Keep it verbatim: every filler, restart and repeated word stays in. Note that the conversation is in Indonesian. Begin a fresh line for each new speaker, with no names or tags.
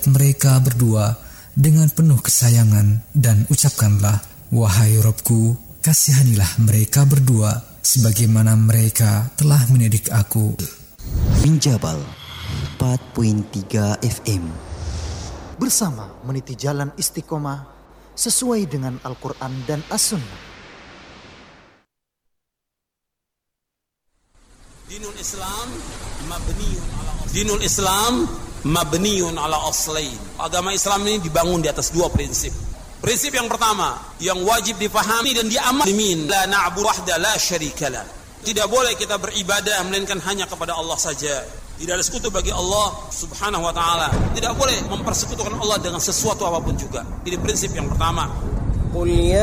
menghadap mereka berdua dengan penuh kesayangan dan ucapkanlah, wahai Robku, kasihanilah mereka berdua sebagaimana mereka telah mendidik aku.
Minjabal empat koma tiga F M
bersama meniti jalan istiqomah sesuai dengan Al-Quran dan As-Sunnah.
Dinul Islam mabniun ala Dinul Islam mabniun ala aslain. Agama Islam ini dibangun di atas dua prinsip. Prinsip yang pertama yang wajib dipahami dan diamalkan, la na'budu wahda la syarikalah. Tidak boleh kita beribadah melainkan hanya kepada Allah saja. Tidak ada sekutu bagi Allah Subhanahu wa taala. Tidak boleh mempersekutukan Allah dengan sesuatu apapun juga. Ini prinsip yang pertama.